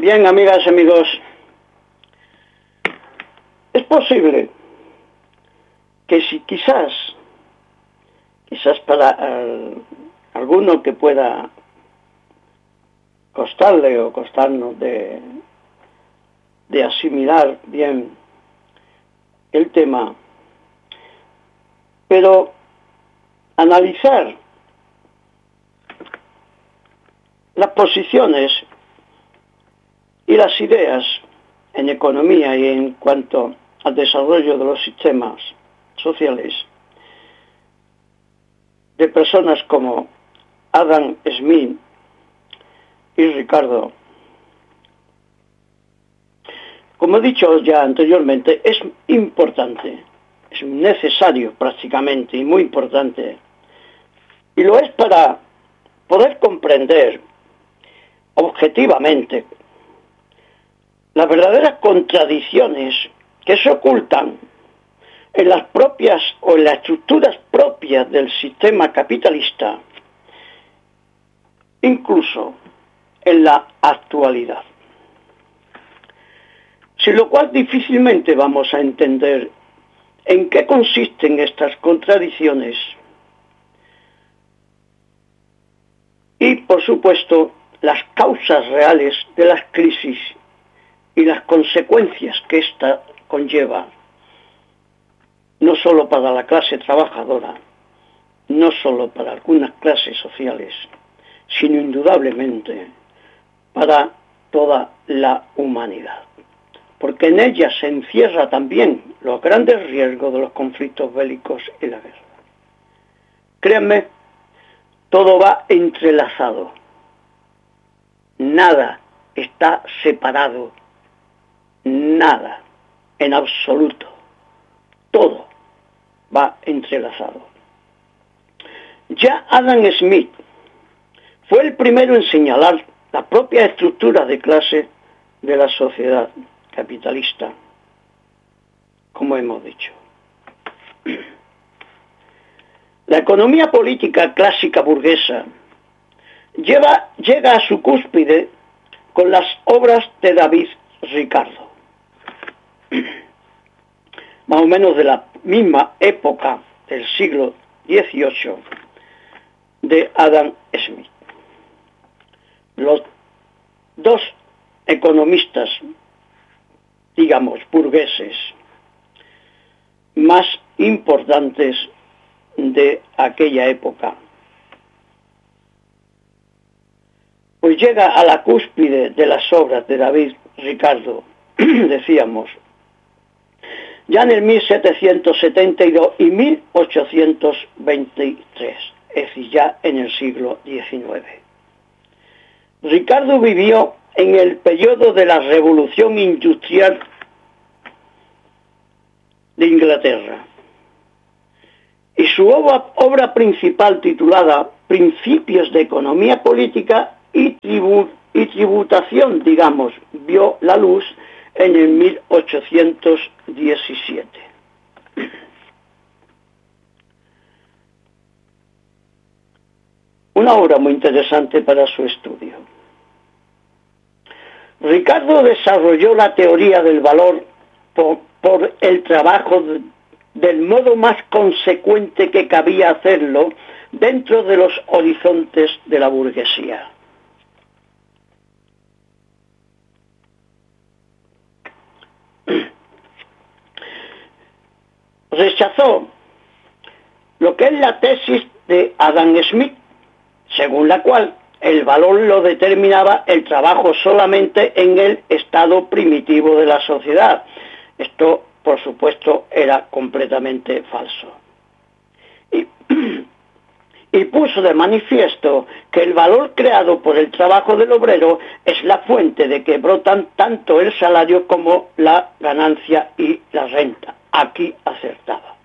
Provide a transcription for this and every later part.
Bien, amigas y amigos, es posible que si quizás para alguno que pueda costarle o costarnos de asimilar bien el tema, pero analizar las posiciones y las ideas en economía y en cuanto al desarrollo de los sistemas sociales de personas como Adam Smith y Ricardo, como he dicho ya anteriormente, es importante, es necesario prácticamente y muy importante, y lo es para poder comprender objetivamente las verdaderas contradicciones que se ocultan en las propias o en las estructuras propias del sistema capitalista, incluso en la actualidad. Sin lo cual difícilmente vamos a entender en qué consisten estas contradicciones y, por supuesto, las causas reales de las crisis y las consecuencias que ésta conlleva, no solo para la clase trabajadora, no solo para algunas clases sociales, sino indudablemente para toda la humanidad. Porque en ella se encierra también los grandes riesgos de los conflictos bélicos y la guerra. Créanme, todo va entrelazado. Nada está separado. Nada, en absoluto. Todo va entrelazado. Ya Adam Smith fue el primero en señalar la propia estructura de clase de la sociedad capitalista, como hemos dicho. La economía política clásica burguesa llega a su cúspide con las obras de David Ricardo, más o menos de la misma época del siglo XVIII de Adam Smith. Los dos economistas, digamos, burgueses más importantes de aquella época. Pues llega a la cúspide de las obras de David Ricardo, decíamos, ya en el 1772 y 1823, es decir, ya en el siglo XIX. Ricardo vivió en el periodo de la Revolución Industrial de Inglaterra, y su obra principal, titulada Principios de Economía Política y Tributación, digamos, vio la luz en el 1817. Una obra muy interesante para su estudio. Ricardo desarrolló la teoría del valor por el trabajo del modo más consecuente que cabía hacerlo dentro de los horizontes de la burguesía. Rechazó lo que es la tesis de Adam Smith, según la cual el valor lo determinaba el trabajo solamente en el estado primitivo de la sociedad. Esto, por supuesto, era completamente falso. Y puso de manifiesto que el valor creado por el trabajo del obrero es la fuente de que brotan tanto el salario como la ganancia y la renta. Aquí acertaba.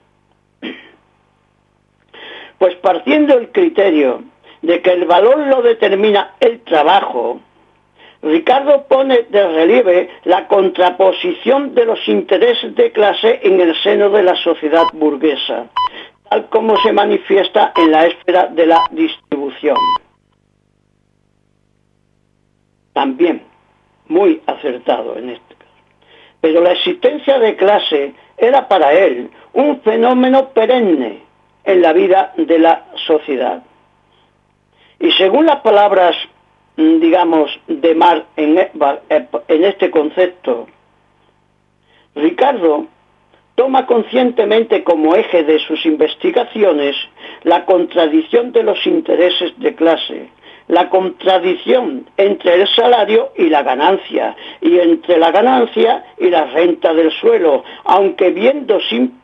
Pues partiendo del criterio de que el valor lo determina el trabajo, Ricardo pone de relieve la contraposición de los intereses de clase en el seno de la sociedad burguesa, tal como se manifiesta en la esfera de la distribución. También muy acertado en este caso. Pero la existencia de clase era para él un fenómeno perenne en la vida de la sociedad. Y según las palabras, digamos, de Marx en este concepto, Ricardo toma conscientemente como eje de sus investigaciones la contradicción de los intereses de clase, la contradicción entre el salario y la ganancia, y entre la ganancia y la renta del suelo, aunque viendo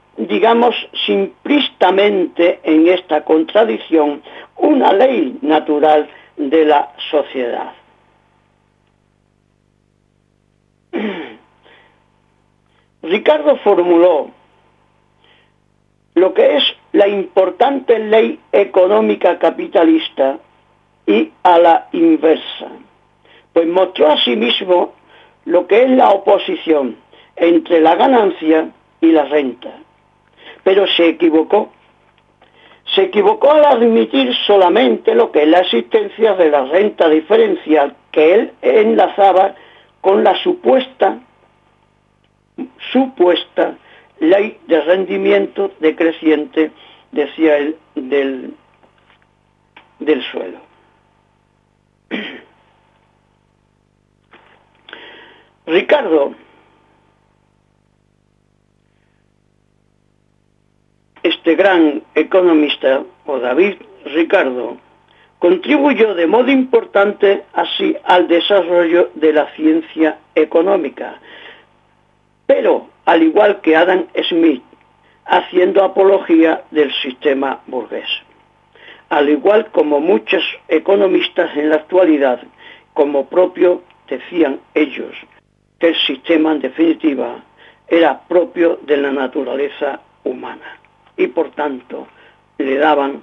simplistamente en esta contradicción una ley natural de la sociedad. Ricardo formuló lo que es la importante ley económica capitalista y a la inversa, pues mostró asimismo lo que es la oposición entre la ganancia y la renta. Pero se equivocó. Se equivocó al admitir solamente lo que es la existencia de la renta diferencial que él enlazaba con la supuesta ley de rendimiento decreciente, decía él, del suelo. Ricardo, este gran economista, o David Ricardo, contribuyó de modo importante así al desarrollo de la ciencia económica, pero al igual que Adam Smith, haciendo apología del sistema burgués. Al igual como muchos economistas en la actualidad, como propio decían ellos, que el sistema en definitiva era propio de la naturaleza humana y por tanto le daban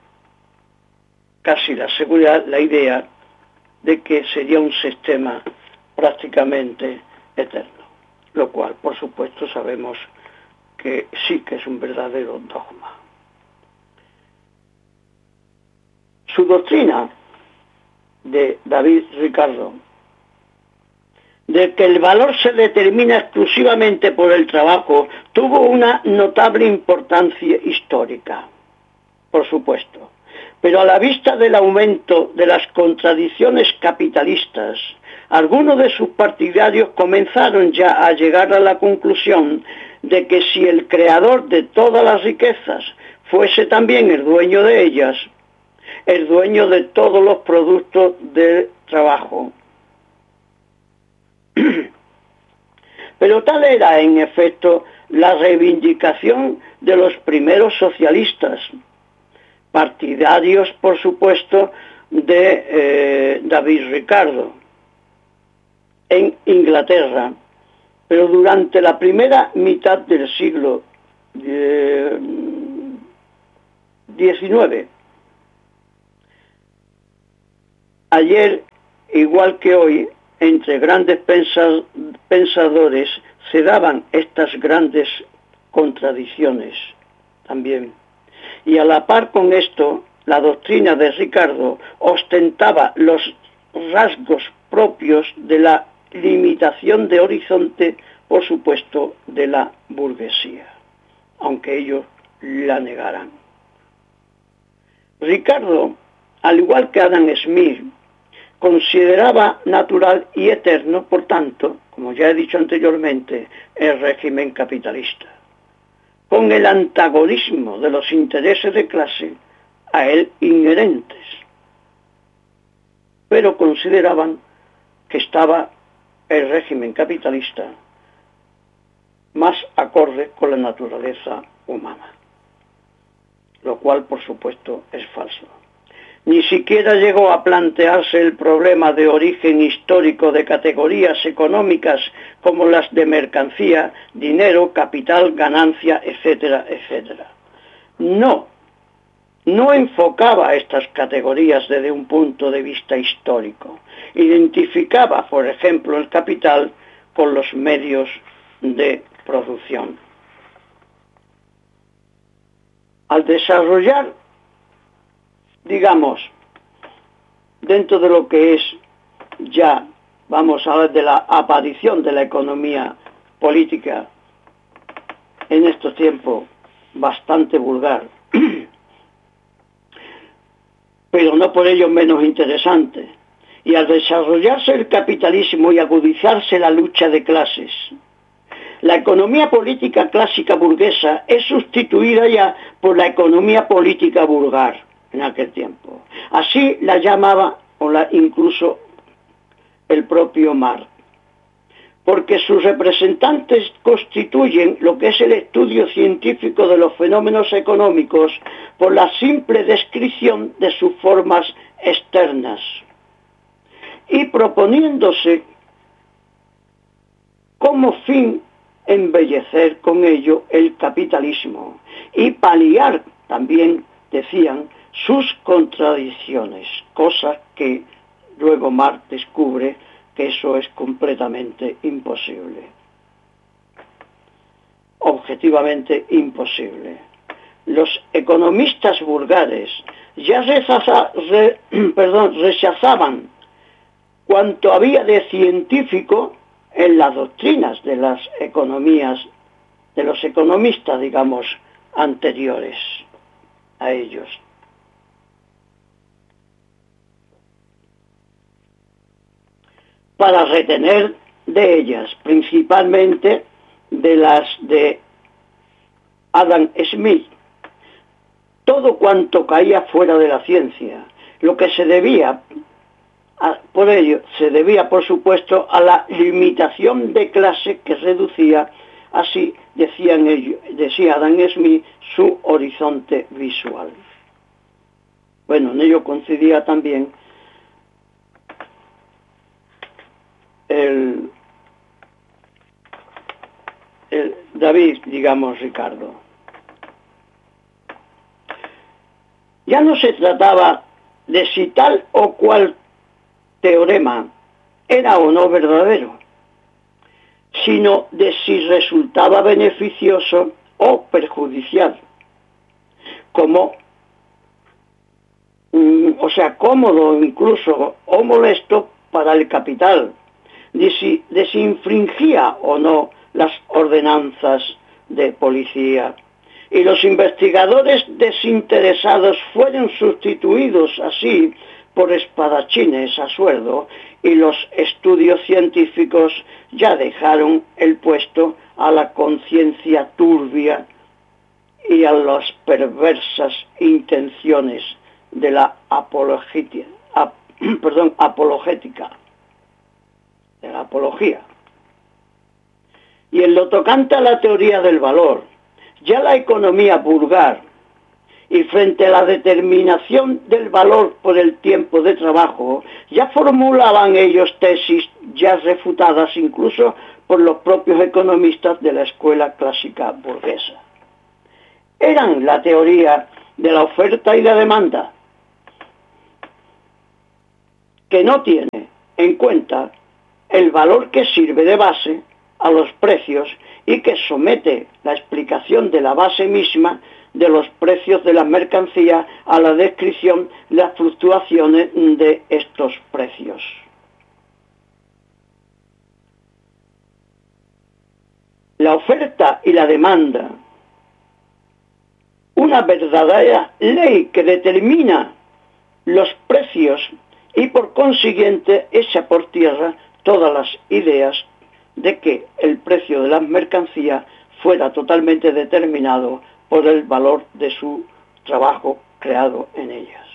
casi la seguridad, la idea de que sería un sistema prácticamente eterno, lo cual por supuesto sabemos que sí que es un verdadero dogma. Su doctrina de David Ricardo, de que el valor se determina exclusivamente por el trabajo, tuvo una notable importancia histórica, por supuesto. Pero a la vista del aumento de las contradicciones capitalistas, algunos de sus partidarios comenzaron ya a llegar a la conclusión de que si el creador de todas las riquezas fuese también el dueño de ellas, el dueño de todos los productos del trabajo. Pero tal era, en efecto, la reivindicación de los primeros socialistas, partidarios, por supuesto, de David Ricardo, en Inglaterra, pero durante la primera mitad del siglo XIX. Ayer, igual que hoy, entre grandes pensadores se daban estas grandes contradicciones también. Y a la par con esto, la doctrina de Ricardo ostentaba los rasgos propios de la limitación de horizonte, por supuesto, de la burguesía, aunque ellos la negaran. Ricardo, al igual que Adam Smith, consideraba natural y eterno, por tanto, como ya he dicho anteriormente, el régimen capitalista, con el antagonismo de los intereses de clase a él inherentes, pero consideraban que estaba el régimen capitalista más acorde con la naturaleza humana, lo cual, por supuesto, es falso. Ni siquiera llegó a plantearse el problema de origen histórico de categorías económicas como las de mercancía, dinero, capital, ganancia, etcétera, etcétera. No enfocaba estas categorías desde un punto de vista histórico. Identificaba, por ejemplo, el capital con los medios de producción. Al desarrollar, digamos, dentro de lo que es ya vamos a hablar de la aparición de la economía política en estos tiempos, bastante vulgar, pero no por ello menos interesante. Y al desarrollarse el capitalismo y agudizarse la lucha de clases, la economía política clásica burguesa es sustituida ya por la economía política vulgar en aquel tiempo. Así la llamaba, incluso el propio Marx, porque sus representantes constituyen lo que es el estudio científico de los fenómenos económicos por la simple descripción de sus formas externas y proponiéndose como fin embellecer con ello el capitalismo y paliar también, decían, sus contradicciones, cosa que luego Marx descubre que eso es completamente imposible, objetivamente imposible. Los economistas vulgares ya rechazaban cuanto había de científico en las doctrinas de las economías, de los economistas, digamos, anteriores a ellos. Para retener de ellas, principalmente de las de Adam Smith, todo cuanto caía fuera de la ciencia, lo que se debía, por supuesto, a la limitación de clase que reducía, así decía Adam Smith, su horizonte visual. Bueno, en ello coincidía también el David, digamos, Ricardo. Ya no se trataba de si tal o cual teorema era o no verdadero, sino de si resultaba beneficioso o perjudicial, cómodo incluso o molesto para el capital, de si infringía o no las ordenanzas de policía. Y los investigadores desinteresados fueron sustituidos así por espadachines a sueldo, y los estudios científicos ya dejaron el puesto a la conciencia turbia y a las perversas intenciones de la apologética, de la apología. Y en lo tocante a la teoría del valor, ya la economía vulgar, y frente a la determinación del valor por el tiempo de trabajo, ya formulaban ellos tesis ya refutadas incluso por los propios economistas de la escuela clásica burguesa. Eran la teoría de la oferta y la demanda, que no tiene en cuenta el valor que sirve de base a los precios y que somete la explicación de la base misma de los precios de las mercancías a la descripción de las fluctuaciones de estos precios. La oferta y la demanda, una verdadera ley que determina los precios y por consiguiente echa por tierra todas las ideas de que el precio de las mercancías fuera totalmente determinado por el valor de su trabajo creado en ellas.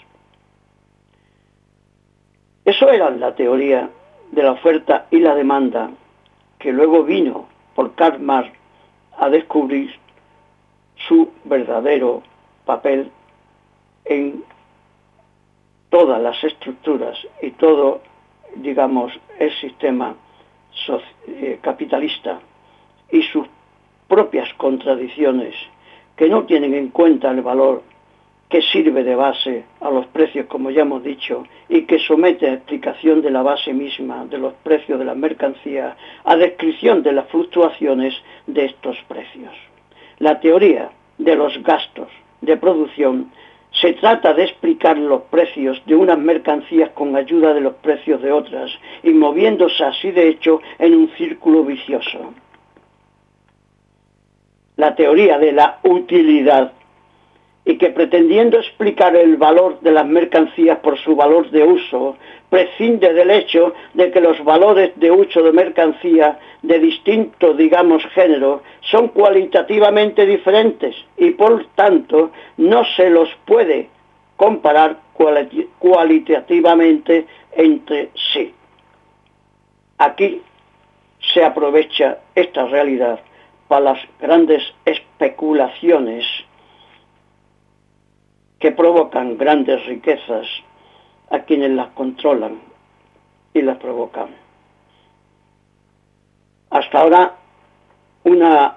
Eso era la teoría de la oferta y la demanda, que luego vino por Karl Marx a descubrir su verdadero papel en todas las estructuras y todo, digamos, el sistema capitalista y sus propias contradicciones, que no tienen en cuenta el valor que sirve de base a los precios, como ya hemos dicho, y que somete a explicación de la base misma de los precios de las mercancías, a descripción de las fluctuaciones de estos precios. La teoría de los gastos de producción Se trata de explicar los precios de unas mercancías con ayuda de los precios de otras y moviéndose así de hecho en un círculo vicioso. La teoría de la utilidad, y que pretendiendo explicar el valor de las mercancías por su valor de uso, prescinde del hecho de que los valores de uso de mercancía de distinto, digamos, género, son cualitativamente diferentes y por tanto no se los puede comparar cualitativamente entre sí. Aquí se aprovecha esta realidad para las grandes especulaciones que provocan grandes riquezas a quienes las controlan y las provocan. Hasta ahora, una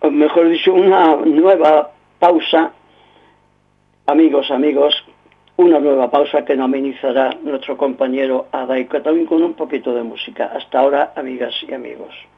nueva pausa, amigos, una nueva pausa que nos amenizará nuestro compañero Adaico, también con un poquito de música. Hasta ahora, amigas y amigos.